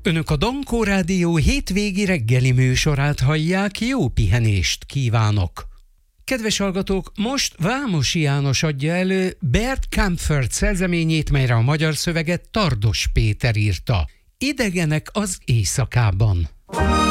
Önök a Dankó Rádió hétvégi reggeli műsorát hallják, jó pihenést kívánok! Kedves hallgatók, most Vámosi János adja elő Bert Kaempfert szerzeményét, melyre a magyar szöveget Tardos Péter írta. Idegenek az éjszakában.